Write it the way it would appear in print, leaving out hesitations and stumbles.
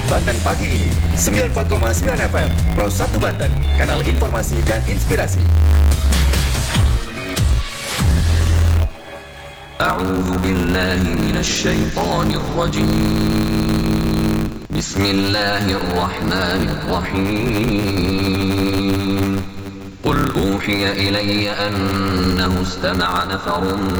Banten Pagi ini 94,9 FM Pro 1 Banten, kanal informasi dan inspirasi. أعوذ بالله من الشيطان الرجيم بسم الله الرحمن الرحيم قل أوحي إلي أنه استمع نفر